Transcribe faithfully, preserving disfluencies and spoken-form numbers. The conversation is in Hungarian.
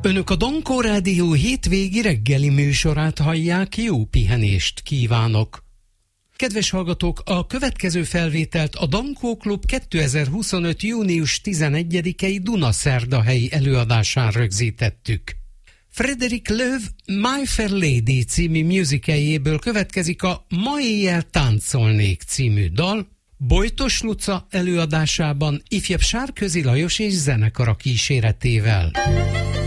Önök a Dankó Rádió hétvégi reggeli műsorát hallják, jó pihenést kívánok! Kedves hallgatók, a következő felvételt a Dankó Klub kétezer-huszonöt. június tizenegyedikei Dunaszerdahelyi előadásán rögzítettük. Frederick Loewe My Fair Lady című musicaljéből következik a Ma éjjel táncolnék című dal, Bojtos Luca előadásában ifjabb Sárközi Lajos és zenekara kíséretével.